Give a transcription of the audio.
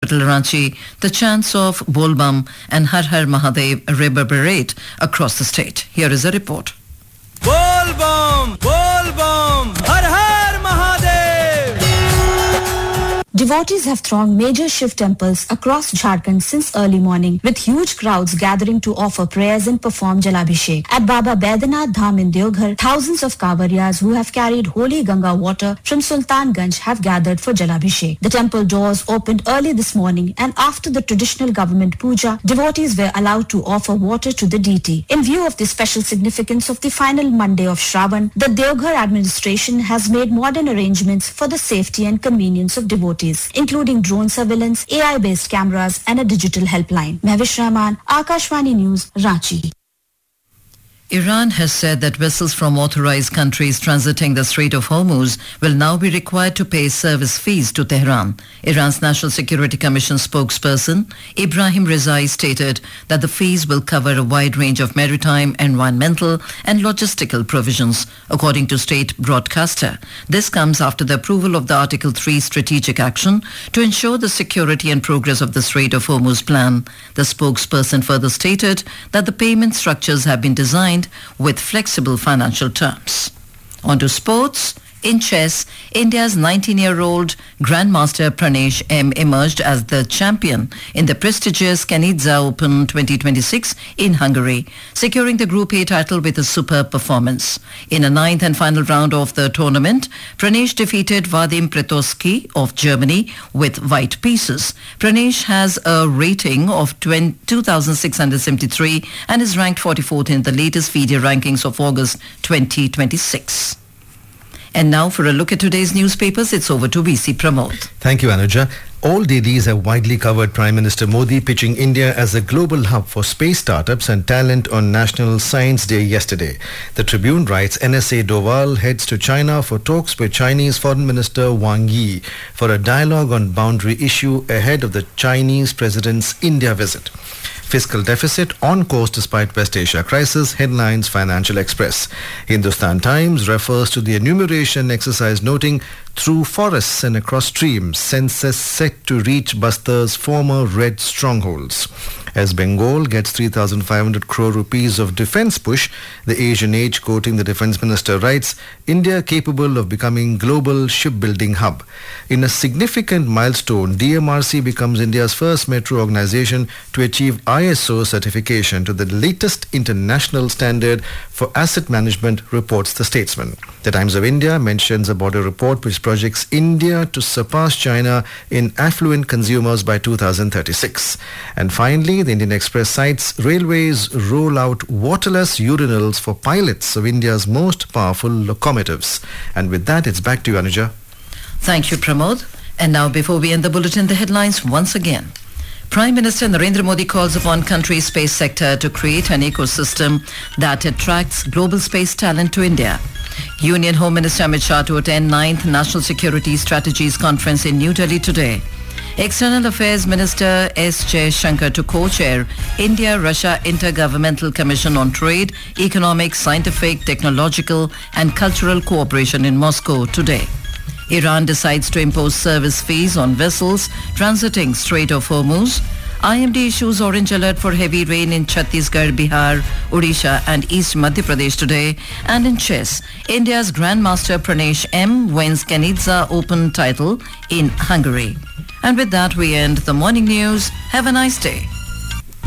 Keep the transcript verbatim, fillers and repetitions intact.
capital Ranchi, the chants of Bolbam and Har Har Mahadev reverberate across the state. Here is a report. Bolbam, Bolbam, Har Har Mahadev. Devotees have thronged major Shiv temples across Jharkhand since early morning, with huge crowds gathering to offer prayers and perform Jalabhishek. At Baba Baidyanath Dham in Deoghar, thousands of Kavariyas who have carried holy Ganga water from Sultanganj have gathered for Jalabhishek. The temple doors opened early this morning, and after the traditional government puja, devotees were allowed to offer water to the deity. In view of the special significance of the final Monday of Shravan, the Deoghar administration has made modern arrangements for the safety and convenience of devotees, including drone surveillance, A I-based cameras and a digital helpline. Mehwish Rahman, Akashvani News, Ranchi. Iran has said that vessels from authorized countries transiting the Strait of Hormuz will now be required to pay service fees to Tehran. Iran's National Security Commission spokesperson Ibrahim Rezai stated that the fees will cover a wide range of maritime, environmental and logistical provisions. According to state broadcaster, this comes after the approval of the Article three strategic action to ensure the security and progress of the Strait of Hormuz plan. The spokesperson further stated that the payment structures have been designed with flexible financial terms. On to sports. In chess, India's nineteen-year-old Grandmaster Pranesh M emerged as the champion in the prestigious Kanidze Open twenty twenty-six in Hungary, securing the Group A title with a superb performance. In a ninth and final round of the tournament, Pranesh defeated Vadim Pretosky of Germany with white pieces. Pranesh has a rating of two thousand six hundred seventy-three and is ranked forty-fourth in the latest FIDE rankings of August twenty twenty-six. And now for a look at today's newspapers, it's over to V C Pramod. Thank you, Anuja. All dailies have widely covered Prime Minister Modi pitching India as a global hub for space startups and talent on National Science Day yesterday. The Tribune writes, N S A Doval heads to China for talks with Chinese Foreign Minister Wang Yi for a dialogue on boundary issue ahead of the Chinese President's India visit. Fiscal deficit on course despite West Asia crisis, headlines Financial Express. Hindustan Times refers to the enumeration exercise noting through forests and across streams, census set to reach Bastar's former red strongholds. As Bengal gets three thousand five hundred crore rupees of defence push, the Asian Age, quoting the Defence Minister, writes, India capable of becoming global shipbuilding hub. In a significant milestone, D M R C becomes India's first metro organisation to achieve I S O certification to the latest international standard for asset management, reports the Statesman. The Times of India mentions a border report which projects India to surpass China in affluent consumers by two thousand thirty-six. And finally, the Indian Express cites railways roll out waterless urinals for pilots of India's most powerful locomotives. And with that, it's back to you, Anuja. Thank you, Pramod. And now, before we end the bulletin, the headlines once again. Prime Minister Narendra Modi calls upon country's space sector to create an ecosystem that attracts global space talent to India. Union Home Minister Amit Shah to attend ninth National Security Strategies Conference in New Delhi today. External Affairs Minister S. Jaishankar to co-chair India-Russia Intergovernmental Commission on Trade, Economic, Scientific, Technological and Cultural Cooperation in Moscow today. Iran decides to impose service fees on vessels transiting Strait of Hormuz. I M D issues orange alert for heavy rain in Chhattisgarh, Bihar, Odisha and East Madhya Pradesh today. And in chess, India's Grandmaster Pranesh M wins Kanidze Open title in Hungary. And with that, we end the morning news. Have a nice day.